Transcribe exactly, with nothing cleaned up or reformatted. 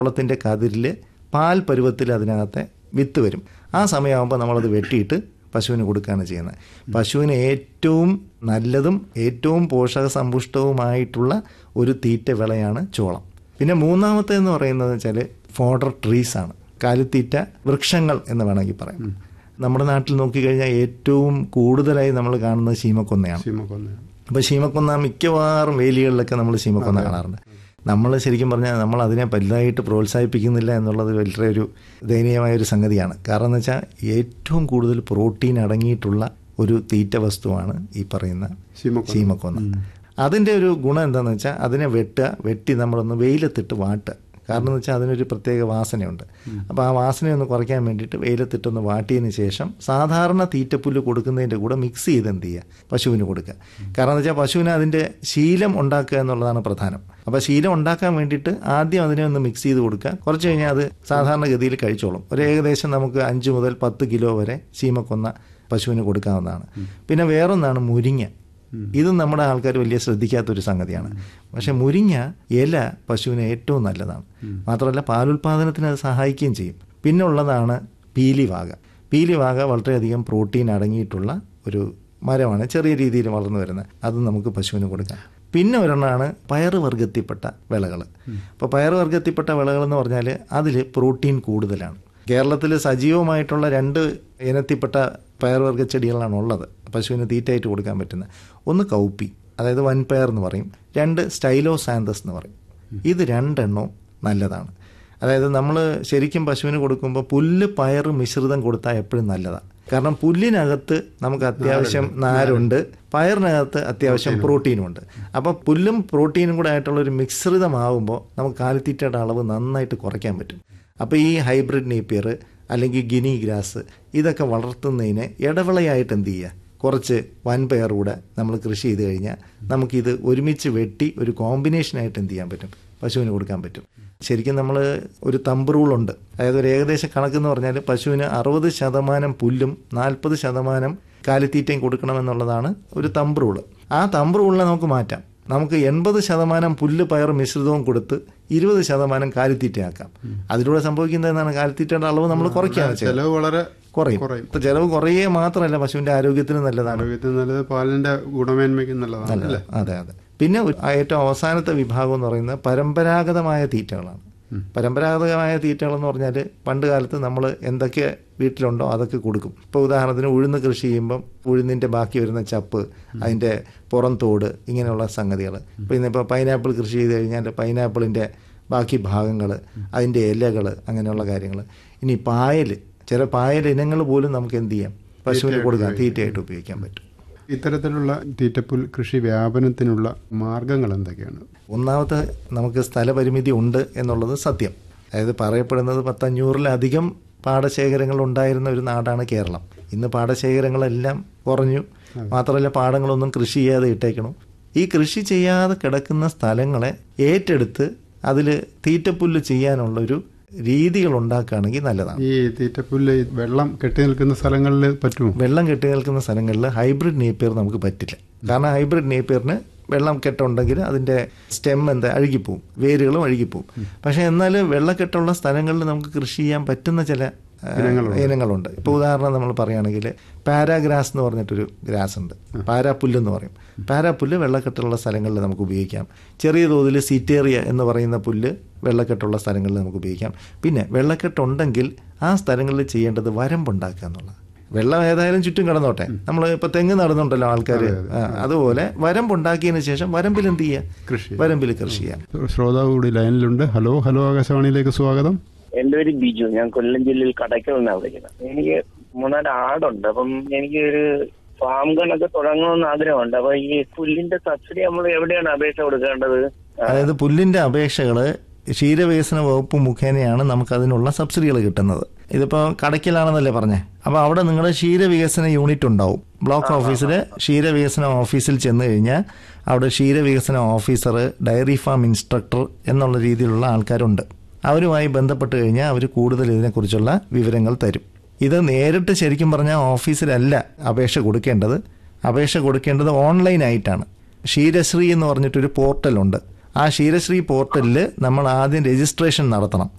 ചോളത്തിൻ്റെ കതിരിൽ പാൽ പരുവത്തിൽ അതിനകത്തെ വിത്ത് വരും. ആ സമയമാകുമ്പോൾ നമ്മളത് വെട്ടിയിട്ട് പശുവിന് കൊടുക്കുകയാണ് ചെയ്യുന്നത്. പശുവിന് ഏറ്റവും നല്ലതും ഏറ്റവും പോഷക സമ്പുഷ്ടവുമായിട്ടുള്ള ഒരു തീറ്റ വിളയാണ് ചോളം. പിന്നെ മൂന്നാമത്തേന്ന് പറയുന്നത് വെച്ചാൽ ഫോഡർ ട്രീസ് ആണ്, കാലിത്തീറ്റ വൃക്ഷങ്ങൾ എന്ന് വേണമെങ്കിൽ പറയാം. നമ്മുടെ നാട്ടിൽ നോക്കിക്കഴിഞ്ഞാൽ ഏറ്റവും കൂടുതലായി നമ്മൾ കാണുന്നത് ശീമക്കൊന്നയാണ്. അപ്പോൾ ശീമക്കൊന്ന മിക്കവാറും വേലികളിലൊക്കെ നമ്മൾ ശീമക്കൊന്ന കാണാറുണ്ട്. നമ്മൾ ശരിക്കും പറഞ്ഞാൽ നമ്മൾ അതിനെ വലുതായിട്ട് പ്രോത്സാഹിപ്പിക്കുന്നില്ല എന്നുള്ളത് വലിയൊരു ദയനീയമായൊരു സംഗതിയാണ്. കാരണം എന്ന് വെച്ചാൽ ഏറ്റവും കൂടുതൽ പ്രോട്ടീൻ അടങ്ങിയിട്ടുള്ള ഒരു തീറ്റ വസ്തുവാണ് ഈ പറയുന്ന ശീമക്കൊന്ന. അതിൻ്റെ ഒരു ഗുണം എന്താണെന്ന് വെച്ചാൽ അതിനെ വെട്ടുക, വെട്ടി നമ്മളൊന്ന് വെയിലത്തിട്ട് വാട്ടുക. കാരണം എന്ന് വെച്ചാൽ അതിനൊരു പ്രത്യേക വാസനയുണ്ട്. അപ്പോൾ ആ വാസനയൊന്ന് കുറയ്ക്കാൻ വേണ്ടിയിട്ട് വെയിലത്തിട്ടൊന്ന് വാട്ടിയതിന് ശേഷം സാധാരണ തീറ്റപ്പുല്ല് കൊടുക്കുന്നതിൻ്റെ കൂടെ മിക്സ് ചെയ്ത് എന്ത് ചെയ്യുക, പശുവിന് കൊടുക്കുക. കാരണം എന്ന് വെച്ചാൽ പശുവിന് അതിൻ്റെ ശീലം ഉണ്ടാക്കുക എന്നുള്ളതാണ് പ്രധാനം. അപ്പോൾ ശീലം ഉണ്ടാക്കാൻ വേണ്ടിയിട്ട് ആദ്യം അതിനെ ഒന്ന് മിക്സ് ചെയ്ത് കൊടുക്കുക. കുറച്ച് കഴിഞ്ഞാൽ അത് സാധാരണഗതിയിൽ കഴിച്ചോളും. ഒരു ഏകദേശം നമുക്ക് അഞ്ച് മുതൽ പത്ത് കിലോ വരെ ശീമക്കൊന്ന പശുവിന് കൊടുക്കാവുന്നതാണ്. പിന്നെ വേറൊന്നാണ് മുരിങ്ങ. ഇതും നമ്മുടെ ആൾക്കാർ വലിയ ശ്രദ്ധിക്കാത്തൊരു സംഗതിയാണ്. പക്ഷെ മുരിങ്ങ ഇല പശുവിന് ഏറ്റവും നല്ലതാണ്. മാത്രമല്ല പാലുൽപാദനത്തിന് അത് സഹായിക്കുകയും ചെയ്യും. പിന്നെ ഉള്ളതാണ് പീലിവാക. പീലിവാക വളരെയധികം പ്രോട്ടീൻ അടങ്ങിയിട്ടുള്ള ഒരു മരമാണ്, ചെറിയ രീതിയിൽ വളർന്നു വരുന്നത്. അത് നമുക്ക് പശുവിന് കൊടുക്കാം. പിന്നെ ഒരെണ്ണമാണ് പയറുവർഗത്തിൽപ്പെട്ട വിളകൾ. അപ്പോൾ പയറുവർഗത്തിൽപ്പെട്ട വിളകൾ എന്ന് പറഞ്ഞാൽ അതിൽ പ്രോട്ടീൻ കൂടുതലാണ്. കേരളത്തിൽ സജീവമായിട്ടുള്ള രണ്ട് ഇനത്തിൽപ്പെട്ട പയർവർഗ്ഗ ചെടികളാണ് ഉള്ളത് പശുവിന് തീറ്റയായിട്ട് കൊടുക്കാൻ പറ്റുന്നത്. ഒന്ന് കൗപ്പി, അതായത് വൻപയർ എന്ന് പറയും. രണ്ട് സ്റ്റൈലോസാന്തസ് എന്ന് പറയും. ഇത് രണ്ടെണ്ണവും നല്ലതാണ്. അതായത് നമ്മൾ ശരിക്കും പശുവിന് കൊടുക്കുമ്പോൾ പുല്ല് പയർ മിശ്രിതം കൊടുത്താൽ എപ്പോഴും നല്ലതാണ്. കാരണം പുല്ലിനകത്ത് നമുക്ക് അത്യാവശ്യം നാരുണ്ട്, പയറിനകത്ത് അത്യാവശ്യം പ്രോട്ടീനും ഉണ്ട്. അപ്പോൾ പുല്ലും പ്രോട്ടീനും കൂടെ ആയിട്ടുള്ള ഒരു മിശ്രിതമാകുമ്പോൾ നമുക്ക് കാലിത്തീറ്റയുടെ അളവ് നന്നായിട്ട് കുറയ്ക്കാൻ പറ്റും. അപ്പോൾ ഈ ഹൈബ്രിഡ് നേപ്പിയർ അല്ലെങ്കിൽ ഗിനി ഗ്രാസ് ഇതൊക്കെ വളർത്തുന്നതിന് ഇടവിളയായിട്ട് എന്ത് ചെയ്യുക, കുറച്ച് വൻപയർ കൂടെ നമ്മൾ കൃഷി ചെയ്ത് കഴിഞ്ഞാൽ നമുക്കിത് ഒരുമിച്ച് വെട്ടി ഒരു കോമ്പിനേഷനായിട്ട് എന്ത് ചെയ്യാൻ പറ്റും, പശുവിന് കൊടുക്കാൻ പറ്റും. ശരിക്കും നമ്മൾ ഒരു തമ്പ് റൂളുണ്ട്. അതായത് ഒരു ഏകദേശ കണക്കെന്ന് പറഞ്ഞാൽ പശുവിന് അറുപത് ശതമാനം പുല്ലും നാൽപ്പത് ശതമാനം കാലിത്തീറ്റയും കൊടുക്കണമെന്നുള്ളതാണ് ഒരു തമ്പ് റൂള്. ആ തമ്പ് റൂളിനെ നമുക്ക് മാറ്റാം. നമുക്ക് എൺപത് ശതമാനം പുല്ല് പയർ മിശ്രിതവും കൊടുത്ത് ഇരുപത് ശതമാനം കാലിത്തീറ്റയാക്കാം. അതിലൂടെ സംഭവിക്കുന്നത് എന്താണ്, കാലിത്തീറ്റയുടെ അളവ് നമ്മൾ കുറയ്ക്കുകയാണ് ചെയ്യുന്നത്. വളരെ കുറയും. ഇപ്പൊ ചെലവ് കുറയേ മാത്രമല്ല പശുവിന്റെ ആരോഗ്യത്തിന് നല്ലതാണ്, പാലിന്റെ ഗുണമേന്മയ്ക്ക് നല്ലതാണ്. അതെ അതെ. പിന്നെ ഏറ്റവും അവസാനത്തെ വിഭാഗം എന്ന് പറയുന്നത് പരമ്പരാഗതമായ തീറ്റകളാണ്. പരമ്പരാഗതമായ തീറ്റകൾ എന്ന് പറഞ്ഞാൽ പണ്ട് കാലത്ത് നമ്മൾ എന്തൊക്കെ വീട്ടിലുണ്ടോ അതൊക്കെ കൊടുക്കും. ഇപ്പോൾ ഉദാഹരണത്തിന് ഉഴുന്ന് കൃഷി ചെയ്യുമ്പം ഉഴുന്നിൻ്റെ ബാക്കി വരുന്ന ചപ്പ്, അതിൻ്റെ പുറം തോട്, ഇങ്ങനെയുള്ള സംഗതികൾ. ഇപ്പോൾ ഇന്നിപ്പോൾ പൈനാപ്പിൾ കൃഷി ചെയ്ത് കഴിഞ്ഞാൽ പൈനാപ്പിളിൻ്റെ ബാക്കി ഭാഗങ്ങൾ, അതിൻ്റെ ഇലകൾ, അങ്ങനെയുള്ള കാര്യങ്ങൾ. ഇനി പായൽ, ചില പായൽ ഇനങ്ങൾ പോലും നമുക്ക് എന്ത് ചെയ്യാം, പശുവിന് കൊടുക്കാം, തീറ്റയായിട്ട് ഉപയോഗിക്കാൻ പറ്റും. ഇത്തരത്തിലുള്ള തീറ്റപ്പുൽ കൃഷി വ്യാപനത്തിനുള്ള മാർഗങ്ങൾ എന്തൊക്കെയാണ്? ഒന്നാമത്തെ, നമുക്ക് സ്ഥലപരിമിതി ഉണ്ട് എന്നുള്ളത് സത്യം. അതായത് പറയപ്പെടുന്നത് പത്തഞ്ഞൂറിലധികം പാടശേഖരങ്ങൾ ഉണ്ടായിരുന്ന ഒരു നാടാണ് കേരളം. ഇന്ന് പാടശേഖരങ്ങളെല്ലാം കുറഞ്ഞു. മാത്രമല്ല പാടങ്ങളൊന്നും കൃഷി ചെയ്യാതെ ഇട്ടേക്കണം. ഈ കൃഷി ചെയ്യാതെ കിടക്കുന്ന സ്ഥലങ്ങളെ ഏറ്റെടുത്ത് അതിൽ തീറ്റപ്പുല്ല് ചെയ്യാനുള്ളൊരു രീതികൾ ഉണ്ടാക്കുകയാണെങ്കിൽ നല്ലതാണ്. ഈ തീറ്റപ്പുല്ല് വെള്ളം കെട്ടി നിൽക്കുന്ന സ്ഥലങ്ങളിൽ പറ്റുമോ? വെള്ളം കെട്ടി നിൽക്കുന്ന സ്ഥലങ്ങളിൽ ഹൈബ്രിഡ് നേപ്പിയർ നമുക്ക് പറ്റില്ല. കാരണം ഹൈബ്രിഡ് നേപ്പിയറിന് വെള്ളം കെട്ടുണ്ടെങ്കിൽ അതിൻ്റെ സ്റ്റെം എന്താ അഴുകിപ്പോവും, വേരുകളും അഴുകിപ്പോവും. പക്ഷേ എന്നാൽ വെള്ളക്കെട്ടുള്ള സ്ഥലങ്ങളിൽ നമുക്ക് കൃഷി ചെയ്യാൻ പറ്റുന്ന ചില ഇനങ്ങളുണ്ട്. ഇപ്പോൾ ഉദാഹരണം നമ്മൾ പറയുകയാണെങ്കിൽ പാരാഗ്രാസ് എന്ന് പറഞ്ഞിട്ടൊരു ഗ്രാസ് ഉണ്ട്, പാരാപ്പുല്ല് എന്ന് പറയും. പാരാപ്പുല്ല് വെള്ളക്കെട്ടുള്ള സ്ഥലങ്ങളിൽ നമുക്ക് ഉപയോഗിക്കാം. ചെറിയ തോതിൽ സീറ്റേറിയ എന്ന് പറയുന്ന പുല്ല് വെള്ളക്കെട്ടുള്ള സ്ഥലങ്ങളിൽ നമുക്ക് ഉപയോഗിക്കാം. പിന്നെ വെള്ളക്കെട്ടുണ്ടെങ്കിൽ ആ സ്ഥലങ്ങളിൽ ചെയ്യേണ്ടത് വരമ്പുണ്ടാക്കുക എന്നുള്ളത്. വെള്ളം ഏതായാലും ചുറ്റും കിടന്നോട്ടെ. നമ്മൾ ഇപ്പോൾ തെങ്ങ് നടന്നുണ്ടല്ലോ ആൾക്കാർ, അതുപോലെ വരമ്പുണ്ടാക്കിയതിന് ശേഷം വരമ്പിൽ എന്ത് ചെയ്യുക, വരമ്പിൽ കൃഷി ചെയ്യാം. ശ്രോതാവ് കൂടി ലൈനിലുണ്ട്. ഹലോ ഹലോ ആകാശവാണിയിലേക്ക് സ്വാഗതം. എന്റെ പേര് ബിജു, ഞാൻ കൊല്ലം ജില്ലയിൽ കടയ്ക്കൽ നിന്നാണ് വിളിക്കുന്നത്. എനിക്ക് മൂന്നാല് ആടുണ്ട്. അപ്പം എനിക്ക് ഒരു ഫാം കണക്ക് തുടങ്ങണമെന്ന് ആഗ്രഹമുണ്ട്. അപ്പൊ ഈ പുല്ലിന്റെ സബ്സിഡി നമ്മൾ എവിടെയാണ് അപേക്ഷ കൊടുക്കേണ്ടത്? അതായത് പുല്ലിന്റെ അപേക്ഷകള് ക്ഷീരവികസന വകുപ്പ് മുഖേനയാണ് നമുക്ക് അതിനുള്ള സബ്സിഡികൾ കിട്ടുന്നത്. ഇതിപ്പോൾ കടയ്ക്കലാണെന്നല്ലേ പറഞ്ഞേ. അപ്പോൾ അവിടെ നിങ്ങളുടെ ക്ഷീരവികസന യൂണിറ്റ് ഉണ്ടാവും. ബ്ലോക്ക് ഓഫീസിൽ ക്ഷീരവികസന ഓഫീസിൽ ചെന്ന് കഴിഞ്ഞാൽ അവിടെ ക്ഷീരവികസന ഓഫീസർ, ഡയറി ഫാം ഇൻസ്ട്രക്ടർ എന്നുള്ള രീതിയിലുള്ള ആൾക്കാരുണ്ട്. അവരുമായി ബന്ധപ്പെട്ട് കഴിഞ്ഞാൽ അവർ കൂടുതൽ ഇതിനെക്കുറിച്ചുള്ള വിവരങ്ങൾ തരും. ഇത് നേരിട്ട് ശരിക്കും പറഞ്ഞാൽ ഓഫീസിലല്ല അപേക്ഷ കൊടുക്കേണ്ടത്. അപേക്ഷ കൊടുക്കേണ്ടത് ഓൺലൈനായിട്ടാണ്. ക്ഷീരശ്രീ എന്ന് പറഞ്ഞിട്ടൊരു പോർട്ടലുണ്ട്. ആ ക്ഷീരശ്രീ പോർട്ടലിൽ നമ്മൾ ആദ്യം രജിസ്ട്രേഷൻ നടത്തണം.